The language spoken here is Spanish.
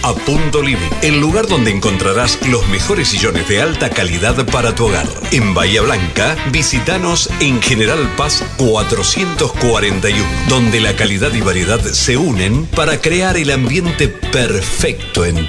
a Punto Living, el lugar donde encontrarás los mejores sillones de alta calidad para tu hogar. En Bahía Blanca, visítanos en General Paz 441, donde la calidad y variedad se unen para crear el ambiente perfecto en